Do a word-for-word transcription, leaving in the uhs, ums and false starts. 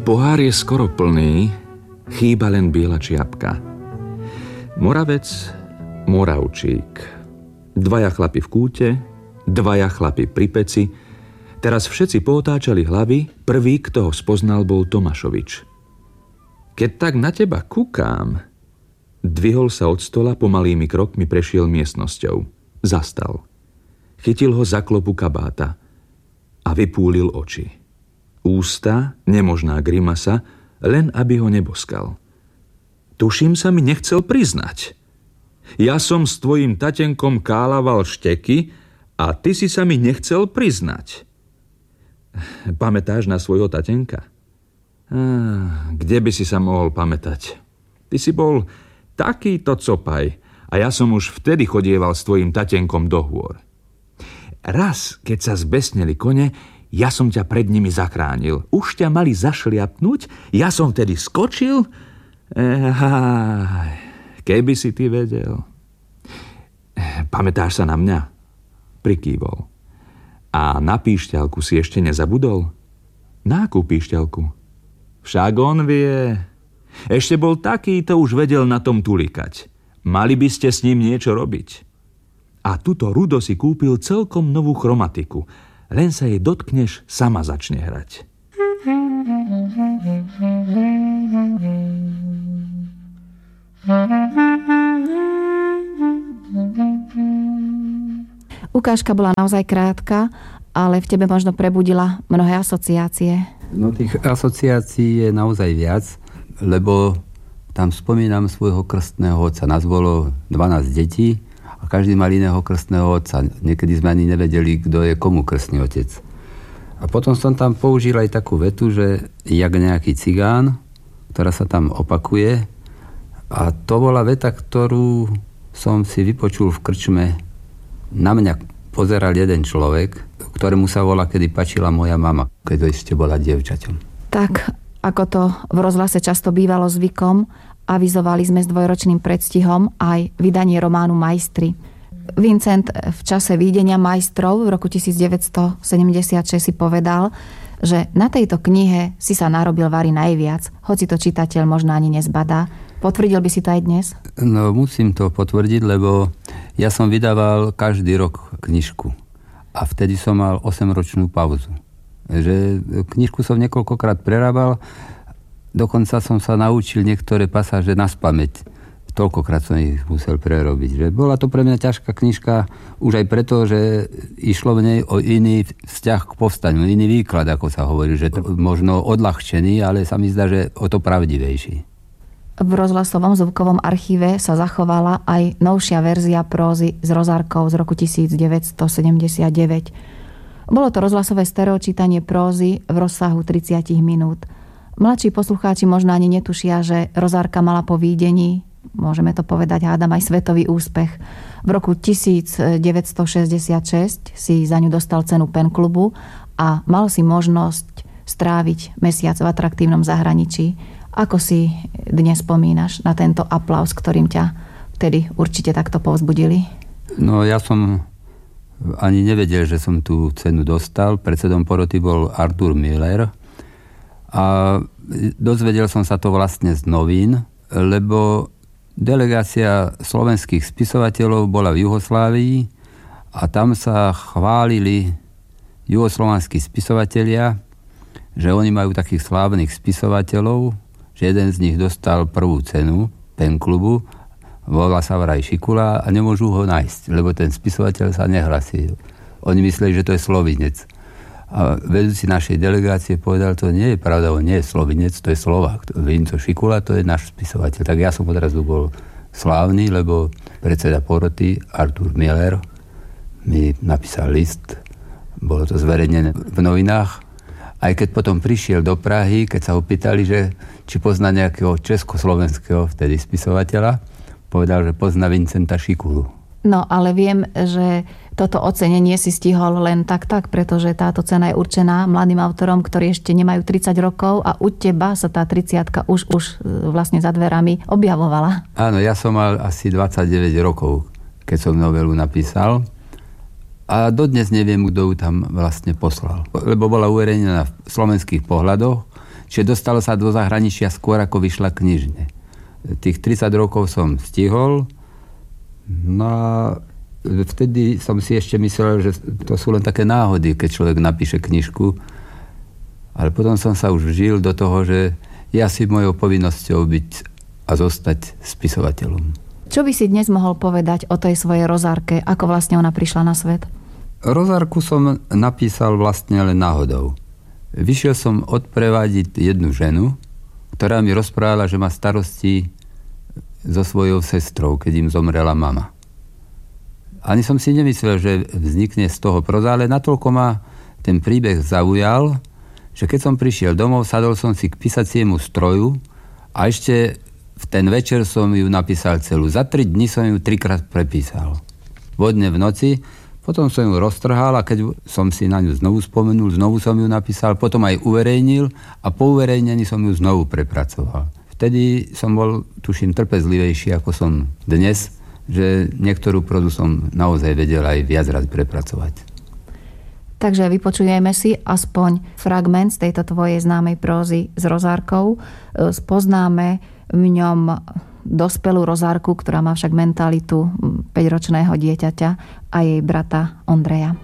Pohár je skoro plný, chýba len biela čiapka. Moravec, Moravčík. Dvaja chlapi v kúte, dvaja chlapi pri peci. Teraz všetci pootáčali hlavy, prvý, kto ho spoznal, bol Tomášovič. Keď tak na teba kúkám, dvihol sa od stola, pomalými krokmi prešiel miestnosťou. Zastal. Chytil ho za klopu kabáta a vypúlil oči. Ústa, nemožná grimasa, len aby ho neboskal. Tuším, sa mi nechcel priznať. Ja som s tvojim tatenkom kálaval šteky a ty si sa mi nechcel priznať. Pamätáš na svojho tatenka? Ah, kde by si sa mohol pamätať? Ty si bol takýto copaj a ja som už vtedy chodieval s tvojim tatenkom do hôr. Raz, keď sa zbesneli kone, ja som ťa pred nimi zachránil. Už ťa mali zašliapnúť, ja som vtedy skočil. Ej, keby si ty vedel. Pamätáš sa na mňa? Prikývol. A na píšťalku si ešte nezabudol? Na akú píšťalku? Však on vie. Ešte bol taký, to už vedel na tom tulikať. Mali by ste s ním niečo robiť. A tuto Rudo si kúpil celkom novú chromatiku. Len sa jej dotkneš, sama začne hrať. Ukážka bola naozaj krátka, ale v tebe možno prebudila mnohé asociácie. No tých asociácií je naozaj viac, lebo tam spomínam svojho krstného otca. Nás bolo dvanásť detí a každý mal iného krstného otca. Niekedy sme ani nevedeli, kto je komu krstný otec. A potom som tam použil aj takú vetu, že jak nejaký cigán, ktorá sa tam opakuje. A to bola veta, ktorú som si vypočul v krčme. Na mňa pozeral jeden človek, ktorému sa volá, kedy pačila moja mama, keď ešte bola dievčaťom. Tak, ako to v rozhlase často bývalo zvykom, avizovali sme s dvojročným predstihom aj vydanie románu Majstri. Vincent v čase výdenia Majstrov v roku devätnásťsedemdesiatšesť si povedal, že na tejto knihe si sa narobil vari najviac, hoci to čitateľ možno ani nezbadá. Potvrdil by si to aj dnes? No, musím to potvrdiť, lebo ja som vydával každý rok knižku. A vtedy som mal osemročnú pauzu. Že knižku som niekoľkokrát prerábal, dokonca som sa naučil niektoré pasáže naspamäť. Toľkokrát som ich musel prerobiť. Že bola to pre mňa ťažká knižka už aj preto, že išlo v nej o iný vzťah k povstaniu, iný výklad, ako sa hovorí, že to možno odľahčený, ale sa mi zdá, že o to pravdivejší. V rozhlasovom zvukovom archíve sa zachovala aj novšia verzia prózy s rozárkou z roku devätnásťsedemdesiatdeväť. Bolo to rozhlasové stereočítanie prózy v rozsahu tridsať minút. Mladší poslucháči možno ani netušia, že rozárka mala po výdení, môžeme to povedať, hádam, aj svetový úspech. V roku devätnásťšesťdesiatšesť si za ňu dostal cenu Pen klubu a mal si možnosť stráviť mesiac v atraktívnom zahraničí. Ako si dnes spomínaš na tento aplauz, ktorým ťa vtedy určite takto povzbudili? No ja som ani nevedel, že som tú cenu dostal. Predsedom poroty bol Artur Miller a dozvedel som sa to vlastne z novín, lebo delegácia slovenských spisovateľov bola v Juhoslávii a tam sa chválili juhoslovanskí spisovatelia, že oni majú takých slávnych spisovateľov, že jeden z nich dostal prvú cenu Pen klubu, volá sa vraj Šikula a nemôžu ho nájsť, lebo ten spisovateľ sa nehlasil. Oni mysleli, že to je Slovinec. A vedúci našej delegácie povedal, to nie je pravda, on nie je Slovinec, to je Slovák. Vinco Šikula, to je náš spisovateľ. Tak ja som odrazu bol slávny, lebo predseda poroty Artur Miller mi napísal list, bolo to zverejnené v novinách. Aj keď potom prišiel do Prahy, keď sa ho pýtali, že či pozná nejakého československého vtedy spisovateľa, povedal, že pozná Vincenta Šikulu. No, ale viem, že toto ocenenie si stihol len tak tak, pretože táto cena je určená mladým autorom, ktorí ešte nemajú tridsať rokov a u teba sa tá tridsiatka už, už vlastne za dverami objavovala. Áno, ja som mal asi dvadsaťdeväť rokov, keď som novelu napísal. A dodnes neviem, kto ju tam vlastne poslal. Lebo bola uverejnená v Slovenských pohľadoch, Čiže dostalo sa do zahraničia skôr, ako vyšla knižne. Tých tridsať rokov som stihol, no a vtedy som si ešte myslel, že to sú len také náhody, keď človek napíše knižku. Ale potom som sa už vžil do toho, že je asi mojou povinnosťou byť a zostať spisovateľom. Čo by si dnes mohol povedať o tej svojej rozárke? Ako vlastne ona prišla na svet? Rozárku som napísal vlastne len náhodou. Vyšiel som odprevádiť jednu ženu, ktorá mi rozprávala, že má starosti so svojou sestrou, keď im zomrela mama. Ani som si nemyslel, že vznikne z toho proza, ale natoľko ma ten príbeh zaujal, že keď som prišiel domov, sadol som si k písaciemu stroju a ešte v ten večer som ju napísal celú. Za tri dni som ju trikrát prepísal. Vodne v noci, potom som ju roztrhal a keď som si na ňu znovu spomenul, znovu som ju napísal, potom aj uverejnil a po uverejnení som ju znovu prepracoval. Vtedy som bol, tuším, trpezlivejší ako som dnes, že niektorú prozu som naozaj vedel aj viac raz prepracovať. Takže vypočujeme si aspoň fragment z tejto tvojej známej prózy s rozárkou. Spoznáme v ňom dospelú rozárku, ktorá má však mentalitu päťročného dieťaťa a jej brata Ondreja.